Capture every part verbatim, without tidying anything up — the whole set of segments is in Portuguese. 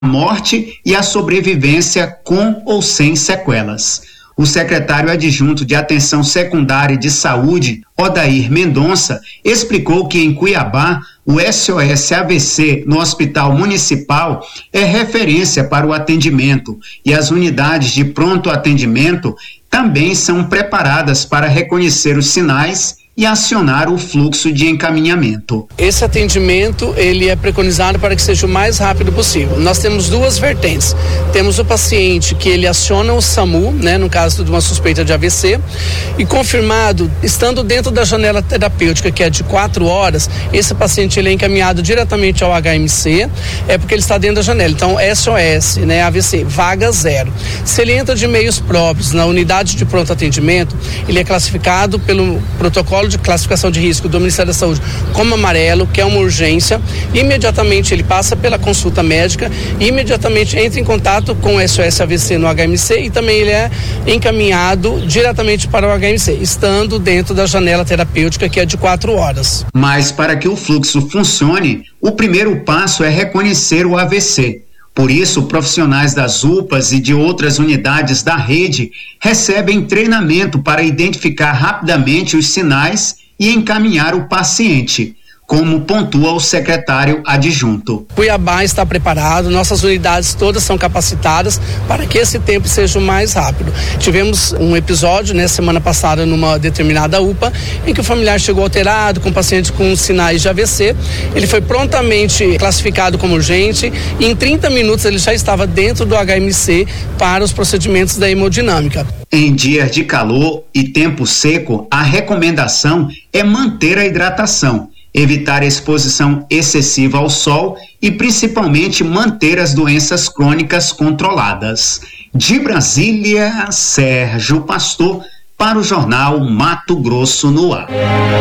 morte e a sobrevivência com ou sem sequelas. O secretário adjunto de Atenção Secundária de Saúde, Odair Mendonça, explicou que em Cuiabá, o S O S A V C no Hospital Municipal é referência para o atendimento e as unidades de pronto atendimento também são preparadas para reconhecer os sinais e acionar o fluxo de encaminhamento. Esse atendimento, ele é preconizado para que seja o mais rápido possível. Nós temos duas vertentes. Temos o paciente que ele aciona o SAMU, né, no caso de uma suspeita de A V C, e confirmado, estando dentro da janela terapêutica, que é de quatro horas, esse paciente ele é encaminhado diretamente ao H M C, é porque ele está dentro da janela. Então, S O S, né, A V C, vaga zero. Se ele entra de meios próprios na unidade de pronto atendimento, ele é classificado pelo protocolo de classificação de risco do Ministério da Saúde como amarelo, que é uma urgência. Imediatamente ele passa pela consulta médica e imediatamente entra em contato com o S O S A V C no H M C e também ele é encaminhado diretamente para o H M C, estando dentro da janela terapêutica, que é de quatro horas. Mas para que o fluxo funcione, o primeiro passo é reconhecer o A V C. Por isso, profissionais das U P As e de outras unidades da rede recebem treinamento para identificar rapidamente os sinais e encaminhar o paciente, como pontua o secretário adjunto. Cuiabá está preparado, nossas unidades todas são capacitadas para que esse tempo seja o mais rápido. Tivemos um episódio, né, semana passada, numa determinada U P A, em que o familiar chegou alterado, com paciente com sinais de A V C. Ele foi prontamente classificado como urgente e em trinta minutos ele já estava dentro do H M C para os procedimentos da hemodinâmica. Em dias de calor e tempo seco, a recomendação é manter a hidratação, evitar a exposição excessiva ao sol e principalmente manter as doenças crônicas controladas. De Brasília, Sérgio Pastor, para o jornal Mato Grosso no Ar.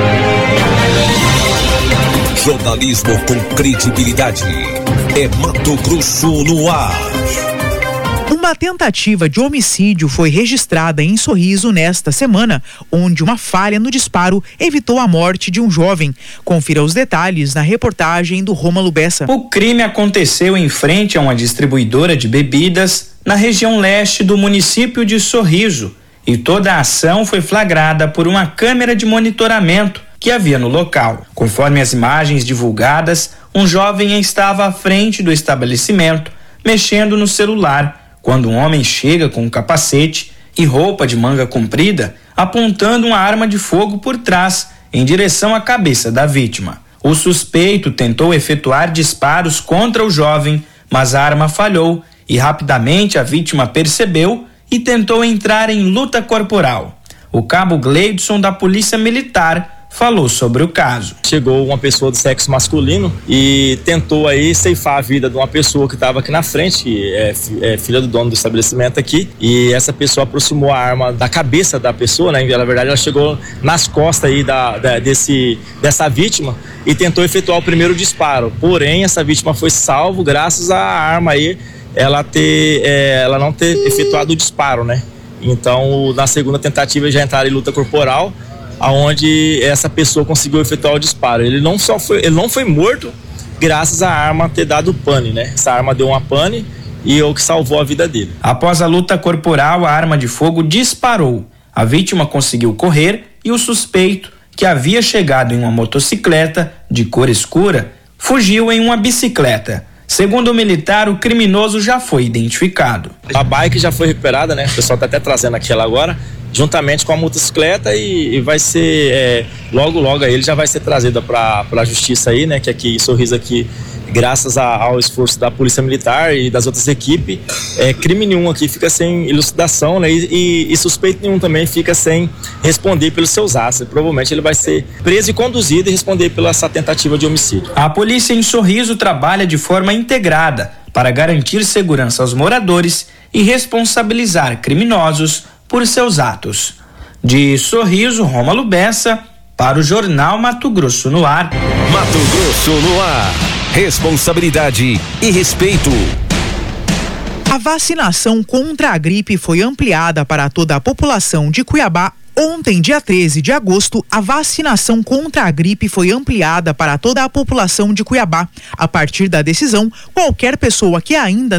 Jornalismo com credibilidade. É Mato Grosso no Ar. Uma tentativa de homicídio foi registrada em Sorriso nesta semana, onde uma falha no disparo evitou a morte de um jovem. Confira os detalhes na reportagem do Rômulo Bessa. O crime aconteceu em frente a uma distribuidora de bebidas na região leste do município de Sorriso, e toda a ação foi flagrada por uma câmera de monitoramento que havia no local. Conforme as imagens divulgadas, um jovem estava à frente do estabelecimento, mexendo no celular, quando um homem chega com um capacete e roupa de manga comprida, apontando uma arma de fogo por trás, em direção à cabeça da vítima. O suspeito tentou efetuar disparos contra o jovem, mas a arma falhou e rapidamente a vítima percebeu e tentou entrar em luta corporal. O cabo Gleidson, da Polícia Militar, falou sobre o caso. Chegou uma pessoa do sexo masculino e tentou aí ceifar a vida de uma pessoa que estava aqui na frente, que é, é filha do dono do estabelecimento aqui, e essa pessoa aproximou a arma da cabeça da pessoa, né? Na verdade ela chegou nas costas aí da, da, desse, dessa vítima e tentou efetuar o primeiro disparo, porém essa vítima foi salvo graças à arma aí, ela, ter, é, ela não ter efetuado o disparo, né? Então na segunda tentativa já entraram em luta corporal, aonde essa pessoa conseguiu efetuar o disparo. Ele não só foi, ele não foi morto graças à arma ter dado pane, né? Essa arma deu uma pane e é o que salvou a vida dele. Após a luta corporal, a arma de fogo disparou. A vítima conseguiu correr e o suspeito, que havia chegado em uma motocicleta de cor escura, fugiu em uma bicicleta. Segundo o militar, o criminoso já foi identificado. A bike já foi recuperada, né? O pessoal está até trazendo aquela agora, juntamente com a motocicleta, e, e vai ser, é, logo logo aí ele já vai ser trazida para a justiça aí, né? Que aqui em Sorriso aqui, graças a, ao esforço da Polícia Militar e das outras equipes, é, crime nenhum aqui fica sem elucidação, né? E, e, e suspeito nenhum também fica sem responder pelos seus atos. Provavelmente ele vai ser preso e conduzido e responder pela essa tentativa de homicídio. A polícia em Sorriso trabalha de forma integrada para garantir segurança aos moradores e responsabilizar criminosos por seus atos. De Sorriso, Rômulo Bessa, para o Jornal Mato Grosso no Ar. Mato Grosso no Ar. Responsabilidade e respeito. A vacinação contra a gripe foi ampliada para toda a população de Cuiabá Ontem, dia treze de agosto, a vacinação contra a gripe foi ampliada para toda a população de Cuiabá. A partir da decisão, qualquer pessoa que ainda